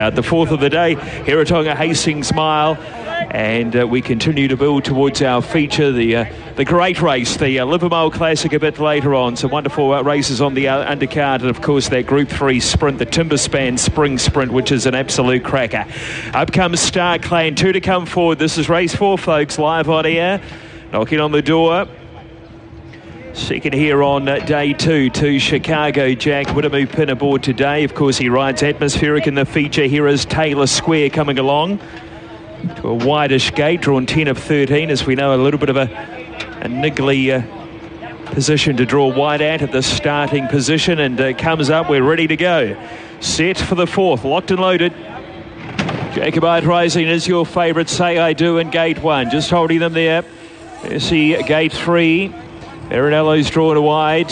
The fourth of the day, Heretaunga Hastings Mile, and we continue to build towards our feature, the great race, the Livermore Classic a bit later on. Some wonderful races on the undercard, and of course that Group 3 sprint, the Timberspan Spring Sprint, which is an absolute cracker. Up comes Star Clan, 2 to come forward. This is race 4, folks, live on air, knocking on the door. Second here on day 2 to Chicago Jack. Widemu pin aboard today. Of course, he rides Atmospheric in the feature. Here is Taylor Square coming along to a wideish gate, drawn 10 of 13, as we know, a little bit of a niggly position to draw wide at the starting position, and comes up. We're ready to go. Set for the fourth, locked and loaded. Jacobite Rising is your favourite. Say I Do in gate 1. Just holding them there. There's the gate 3. Marinello's drawn wide.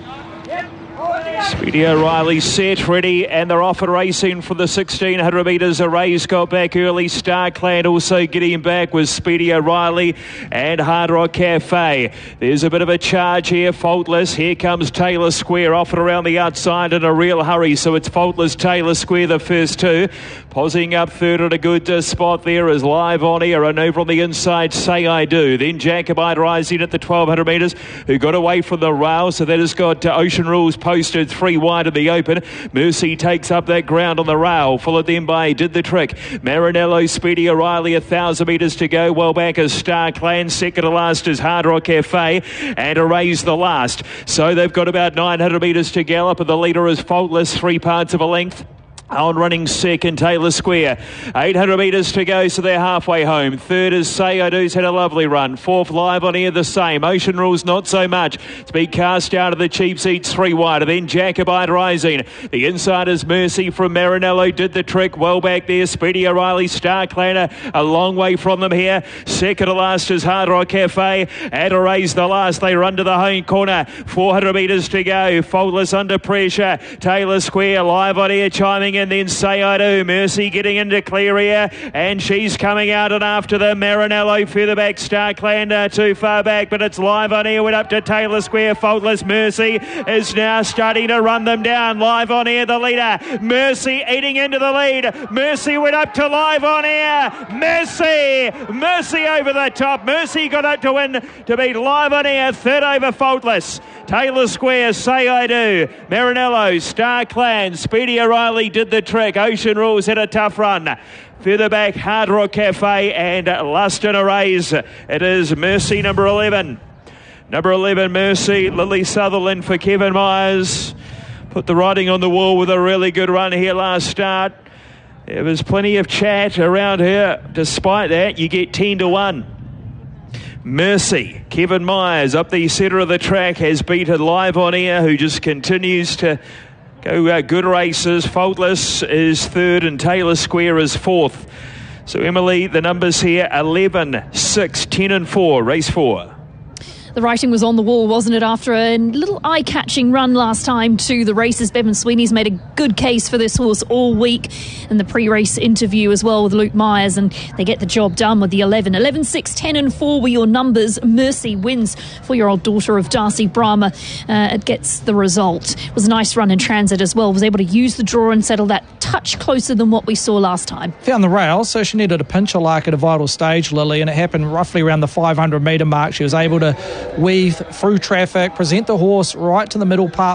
Speedy O'Reilly set, ready, and they're off and racing for the 1600 metres. Array's got back early. Star Clan also getting back with Speedy O'Reilly and Hard Rock Cafe. There's a bit of a charge here. Faultless. Here comes Taylor Square off and around the outside in a real hurry. So it's Faultless, Taylor Square, the first two. Posing up third at a good spot there is Live On Air, and over on the inside, Say I Do. Then Jacobite Rising at the 1200 metres, who got away from the rail. So that has got Ocean Rules posted 3 wide in the open. Mercy takes up that ground on the rail, followed then by Did the Trick. Marinello, Speedy O'Reilly, 1,000 metres to go. Well back is Star Clan. Second to last is Hard Rock Cafe, and Array's the last. So they've got about 900 metres to gallop, and the leader is Faultless, 3 parts of a length. On running second, Taylor Square. 800 metres to go, so they're halfway home. Third is Say I Do's had a lovely run. Fourth, Live On Air, the same. Ocean Rules, not so much. It's been cast out of the cheap seats, 3 wide. And then Jacobite Rising. The inside is Mercy from Marinello. Did the Trick. Well back there. Speedy O'Reilly, Star Clan, a long way from them here. Second to last is Hard Rock Cafe. And Array's the last. They run to the home corner. 400 metres to go. Faultless under pressure. Taylor Square, Live On Air chiming in, then Say I Do. Mercy getting into clear air, and she's coming out and after the Marinello further back. Star Clan too far back, but it's Live On Air. Went up to Taylor Square. Faultless. Mercy is now starting to run them down. Live On Air the leader. Mercy eating into the lead. Mercy went up to Live On Air. Mercy over the top. Mercy got up to win to beat Live On Air. Third over Faultless. Taylor Square, Say I Do. Marinello, Star Clan, Speedy O'Reilly Did the Trick. Ocean Rules had a tough run. Further back, Hard Rock Cafe and Lust and Arrays. It is Mercy, number 11. Number 11, Mercy. Lily Sutherland for Kevin Myers. Put the writing on the wall with a really good run here last start. There was plenty of chat around her. Despite that, you get 10 to 1. Mercy, Kevin Myers up the centre of the track, has beaten Live On Air, who just continues to go good races. Faultless is third and Taylor Square is fourth. So Emily, the numbers here, 11, 6, 10 and 4, race 4. The writing was on the wall, wasn't it, after a little eye-catching run last time to the races. Bevan Sweeney's made a good case for this horse all week, and the pre-race interview as well with Luke Myers, and they get the job done with the 11. 11, 6, 10 and 4 were your numbers. Mercy wins for your old daughter of Darcy Brahma. It gets the result. It was a nice run in transit as well. Was able to use the draw and settle that touch closer than what we saw last time. Found the rail, so she needed a pincher like at a vital stage, Lily, and it happened roughly around the 500 metre mark. She was able to weave through traffic, present the horse right to the middle part